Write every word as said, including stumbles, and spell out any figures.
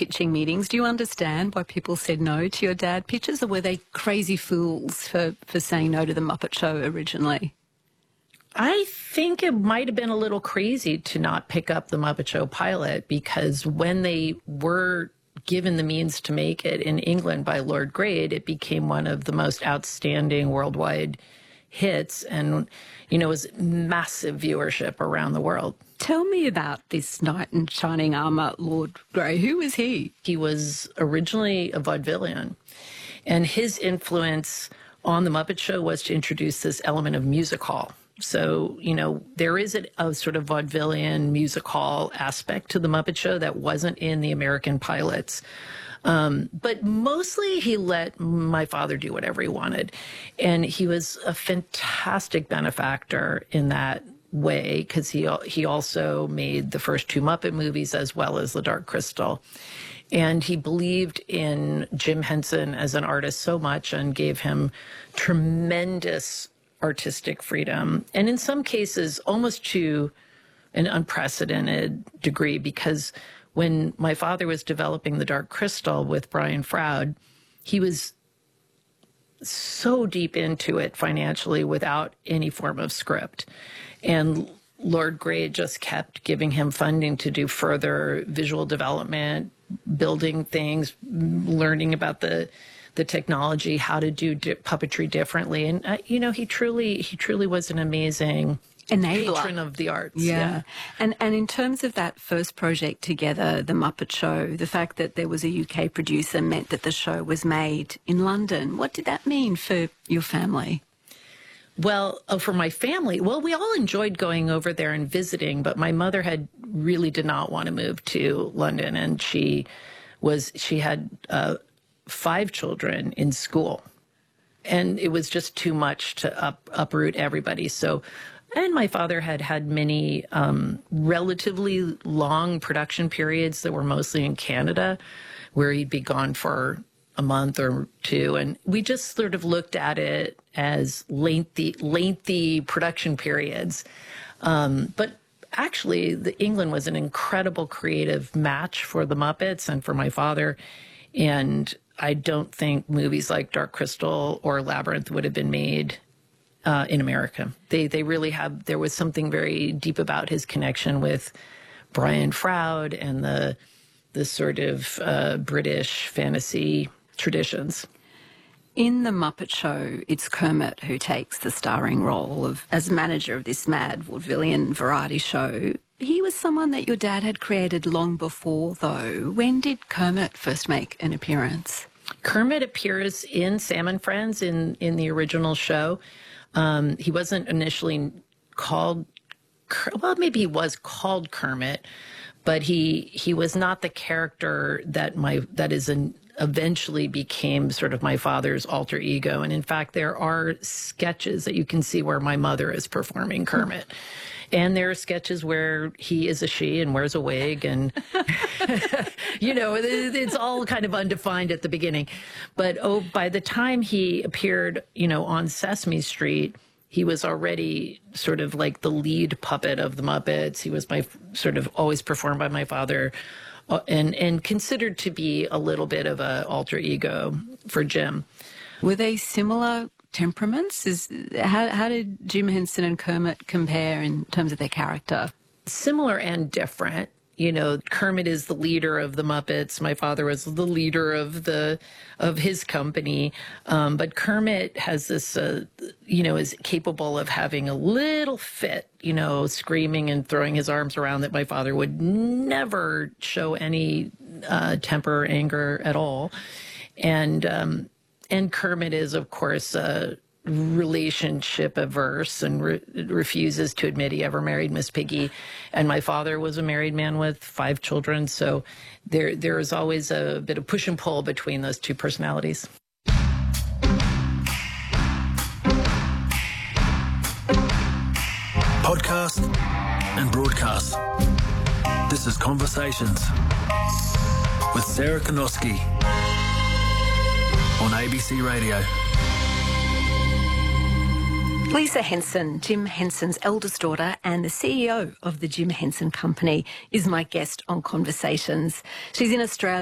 pitching meetings. Do you understand why people said no to your dad pitches, or were they crazy fools for, for saying no to the Muppet Show originally? I think it might have been a little crazy to not pick up the Muppet Show pilot, because when they were given the means to make it in England by Lord Grade, it became one of the most outstanding worldwide hits, and, you know, it was massive viewership around the world. Tell me about this knight in shining armour, Lord Grey. Who was he? He was originally a vaudevillian, and his influence on the Muppet Show was to introduce this element of music hall. So, you know, there is a, a sort of vaudevillian music hall aspect to the Muppet Show that wasn't in the American pilots. Um, but mostly he let my father do whatever he wanted. And he was a fantastic benefactor in that way, because he, he also made the first two Muppet movies as well as The Dark Crystal. And he believed in Jim Henson as an artist so much and gave him tremendous artistic freedom, and in some cases almost to an unprecedented degree, because when my father was developing The Dark Crystal with Brian Froud, he was so deep into it financially without any form of script. And Lord Grade just kept giving him funding to do further visual development, building things, learning about the the technology, how to do di puppetry differently. And, uh, you know, he truly, he truly was an amazing enabler, patron of the arts. Yeah. yeah. And, and in terms of that first project together, The Muppet Show, the fact that there was a U K producer meant that the show was made in London. What did that mean for your family? Well, uh, for my family, well, we all enjoyed going over there and visiting, but my mother had really did not want to move to London, and she was, she had, uh, five children in school, and it was just too much to up, uproot everybody. So, and my father had had many um, relatively long production periods that were mostly in Canada, where he'd be gone for a month or two. And we just sort of looked at it as lengthy, lengthy production periods. Um, but actually, the England was an incredible creative match for the Muppets and for my father. And I don't think movies like Dark Crystal or Labyrinth would have been made uh, in America. They they really have, there was something very deep about his connection with Brian Froud and the, the sort of uh, British fantasy traditions. In The Muppet Show, it's Kermit who takes the starring role of as manager of this mad vaudevillian variety show. He was someone that your dad had created long before, though. When did Kermit first make an appearance? Kermit appears in Sam and Friends in, in the original show. Um, he wasn't initially called, well, maybe he was called Kermit, but he he was not the character that my that is an eventually became sort of my father's alter ego. And in fact, there are sketches that you can see where my mother is performing Kermit. And there are sketches where he is a she and wears a wig, and, you know, it's all kind of undefined at the beginning. But oh, by the time he appeared, you know, on Sesame Street, he was already sort of like the lead puppet of the Muppets. He was my sort of always performed by my father, uh, and, and considered to be a little bit of a alter ego for Jim. Were they similar temperaments? Is how, how did Jim Henson and Kermit compare in terms of their character? Similar and different. You know, Kermit is the leader of the Muppets. My father was the leader of the of his company. Um, but Kermit has this, uh, you know, is capable of having a little fit, you know, screaming and throwing his arms around, that my father would never show any uh, temper or anger at all. And um, and Kermit is, of course, uh, relationship averse and re refuses to admit he ever married Miss Piggy. And my father was a married man with five children, so there there is always a bit of push and pull between those two personalities. Podcast and broadcast. This is Conversations with Sarah Konoski on A B C Radio. Lisa Henson, Jim Henson's eldest daughter and the C E O of the Jim Henson Company, is my guest on Conversations. She's in Australia.